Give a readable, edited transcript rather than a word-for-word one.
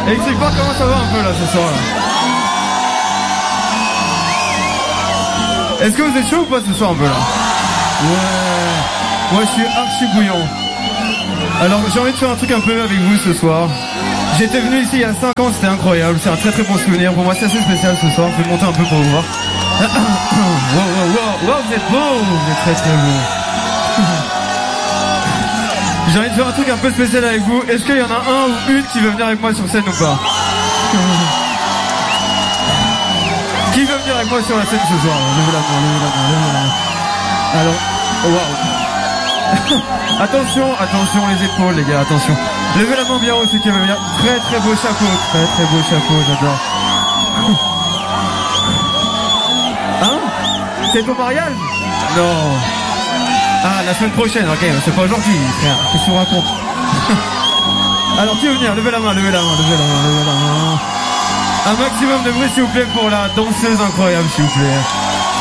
Explique-moi comment ça va un peu là ce soir là. Est-ce que vous êtes chaud ou pas ce soir un peu là? Ouais. Moi je suis archi bouillant. Alors j'ai envie de faire un truc un peu avec vous ce soir. J'étais venu ici il y a 5 ans, c'était incroyable, c'est un très très bon souvenir. Pour moi c'est assez spécial ce soir, je vais monter un peu pour vous voir. Wow, vous êtes beau, vous êtes très très beau. J'ai envie de faire un truc un peu spécial avec vous. Est-ce qu'il y en a un ou une qui veut venir avec moi sur scène ou pas? Qui veut venir avec moi sur la scène ce soir? Levez la main, levez la main, levez la main. Alors, waouh. Attention les épaules les gars, attention. Levez la main bien haut ceux qui veulent venir. Très très beau chapeau, j'adore. Hein? C'est ton mariage? Non. Ah, la semaine prochaine, ok, c'est pas aujourd'hui, frère, qu'est-ce qu'on raconte? Alors, qui veut venir? Levez la main. Un maximum de bruit, s'il vous plaît, pour la danseuse incroyable, s'il vous plaît.